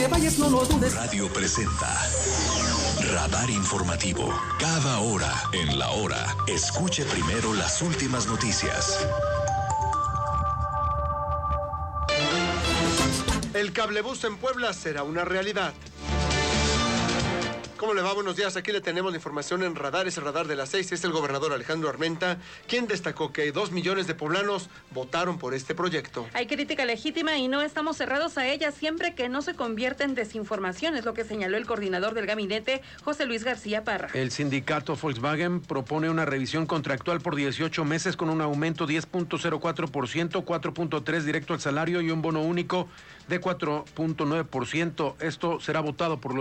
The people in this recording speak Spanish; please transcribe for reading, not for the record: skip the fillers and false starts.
que vayas no lo dudes. Radio presenta Radar Informativo. Cada hora en la hora. Escuche primero las últimas noticias. El cablebús en Puebla será una realidad. ¿Cómo le va? Buenos días. Aquí le tenemos la información en Radar. Es el Radar de las 6. Es el gobernador Alejandro Armenta, quien destacó que 2 millones de poblanos votaron por este proyecto. Hay crítica legítima y no estamos cerrados a ella siempre que no se convierta en desinformación, es lo que señaló el coordinador del gabinete, José Luis García Parra. El sindicato Volkswagen propone una revisión contractual por 18 meses con un aumento 10.04%, 4.3% directo al salario y un bono único de 4.9%. Esto será votado por los